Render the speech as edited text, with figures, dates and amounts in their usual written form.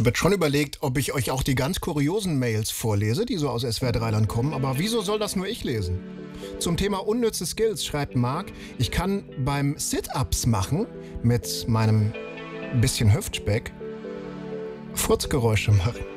habe jetzt schon überlegt, ob ich euch auch die ganz kuriosen Mails vorlese, die so aus SWR 3 kommen, aber wieso soll das nur ich lesen? Zum Thema unnütze Skills schreibt Marc, ich kann beim Sit-Ups machen mit meinem bisschen Hüftspeck Furzgeräusche machen.